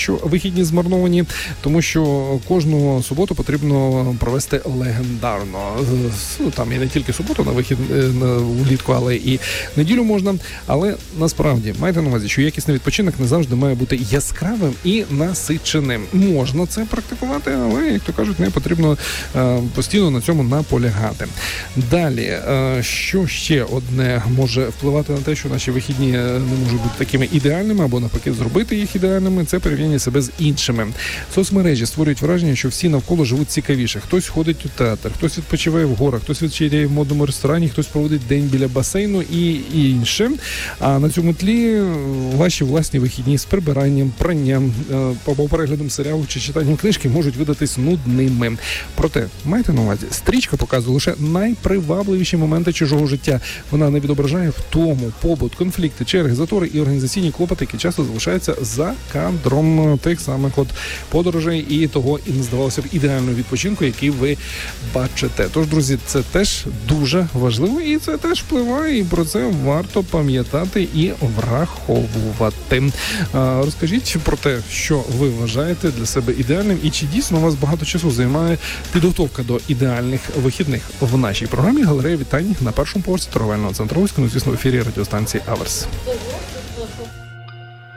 що вихідні змарновані, тому що кожну суботу потрібно провести легендарно. Ну, там і не тільки суботу на вихід влітку, але і неділю можна. Але насправді майте на увазі, що якісний відпочинок не завжди має бути яскравим і насиченим. Можна це практикувати, але, як то кажуть, не потрібно постійно на цьому наполягати. Далі, що ще одне може впливати на те, що наші вихідні не можуть бути такими ідеальними, або навпаки зробити їх ідеальними, це порівняння себе з іншими. Соцмережі створюють враження, що всі навколо живуть цікавіше. Хтось ходить у театр, хтось відпочиває в горах, хтось вечеряє в модному ресторані, хтось проводить день біля басейну і інше. А на цьому тлі ваші власні вихідні з прибиранням, пранням, або переглядом серіалу чи читанням книжки можуть видатись нудними. Проте, майте на увазі, стрічка показує лише найпривабливіші моменти чужого життя. Вона не відображає втому, побут, конфлікти, черги, затори і організаційні клопоти, які часто залишаються за кадром тих самих от подорожей і того, і не здавалося б, ідеального відпочинку, який ви бачите. Тож, друзі, це теж дуже важливо і це теж впливає, і про це варто пам'ятати і враховувати. Розкажіть про те, що ви вважаєте для себе ідеальним і чи дійсно у вас багато часу займає підготовка до ідеальних вихідних. В нашій програмі «Галерея вітань» на першому поверсі торговельного центру Луцька, звісно, в ефірі радіостанції «Аверс».